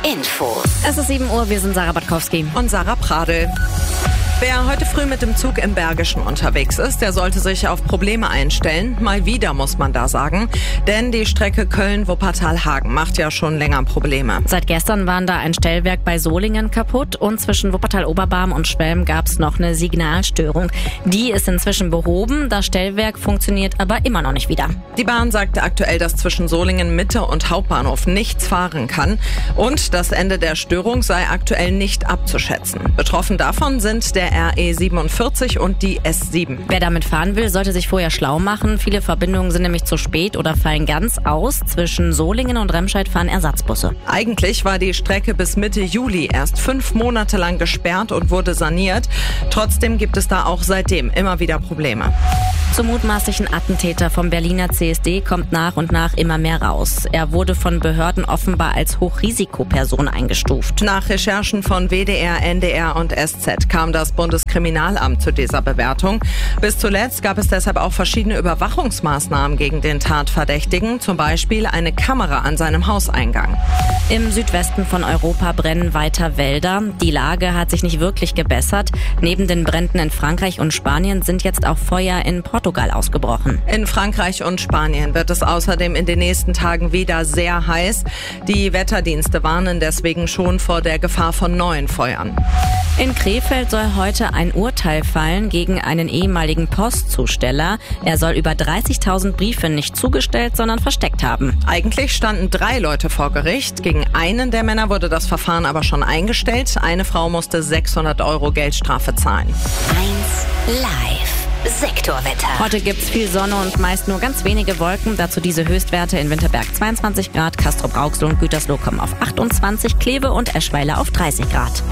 Info. Es ist 7 Uhr, wir sind Sarah Batkowski. Und Sarah Pradl. Wer heute früh mit dem Zug im Bergischen unterwegs ist, der sollte sich auf Probleme einstellen. Mal wieder, muss man da sagen. Denn die Strecke Köln-Wuppertal-Hagen macht ja schon länger Probleme. Seit gestern waren da ein Stellwerk bei Solingen kaputt und zwischen Wuppertal-Oberbarm und Schwelm gab es noch eine Signalstörung. Die ist inzwischen behoben, das Stellwerk funktioniert aber immer noch nicht wieder. Die Bahn sagte aktuell, dass zwischen Solingen Mitte und Hauptbahnhof nichts fahren kann. Und das Ende der Störung sei aktuell nicht abzuschätzen. Betroffen davon sind der RE47 und die S7. Wer damit fahren will, sollte sich vorher schlau machen. Viele Verbindungen sind nämlich zu spät oder fallen ganz aus. Zwischen Solingen und Remscheid fahren Ersatzbusse. Eigentlich war die Strecke bis Mitte Juli erst 5 Monate lang gesperrt und wurde saniert. Trotzdem gibt es da auch seitdem immer wieder Probleme. Zum mutmaßlichen Attentäter vom Berliner CSD kommt nach und nach immer mehr raus. Er wurde von Behörden offenbar als Hochrisikoperson eingestuft. Nach Recherchen von WDR, NDR und SZ kam das Bundeskriminalamt zu dieser Bewertung. Bis zuletzt gab es deshalb auch verschiedene Überwachungsmaßnahmen gegen den Tatverdächtigen, zum Beispiel eine Kamera an seinem Hauseingang. Im Südwesten von Europa brennen weiter Wälder. Die Lage hat sich nicht wirklich gebessert. Neben den Bränden in Frankreich und Spanien sind jetzt auch Feuer in Portugal ausgebrochen. In Frankreich und Spanien wird es außerdem in den nächsten Tagen wieder sehr heiß. Die Wetterdienste warnen deswegen schon vor der Gefahr von neuen Feuern. In Krefeld soll heute ein Urteil fallen gegen einen ehemaligen Postzusteller. Er soll über 30.000 Briefe nicht zugestellt, sondern versteckt haben. Eigentlich standen 3 Leute vor Gericht. Gegen einen der Männer wurde das Verfahren aber schon eingestellt. Eine Frau musste 600 € Geldstrafe zahlen. 1 Live. Sektorwetter. Heute gibt's viel Sonne und meist nur ganz wenige Wolken. Dazu diese Höchstwerte in Winterberg 22 Grad, Castrop-Rauxel und Gütersloh kommen auf 28, Kleve und Eschweiler auf 30 Grad.